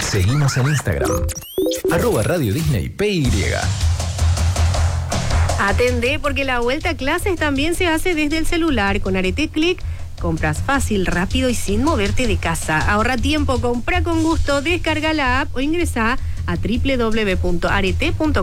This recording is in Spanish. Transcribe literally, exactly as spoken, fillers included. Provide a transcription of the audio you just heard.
Seguimos en Instagram. Arroba Radio Disney P Y. Atendé porque la vuelta a clases también se hace desde el celular. Con Arete Click compras fácil, rápido y sin moverte de casa. Ahorra tiempo, compra con gusto, descarga la app o ingresa a doble u doble u doble u punto arete punto com.